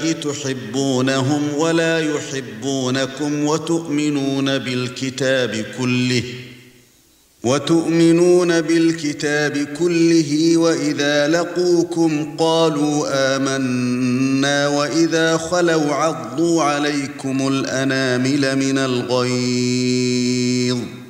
تحبونهم ولا يحبونكم وتؤمنون بالكتاب كله وإذا لقوكم قالوا آمنا وإذا خلوا عضوا عليكم الأنامل من الغيظ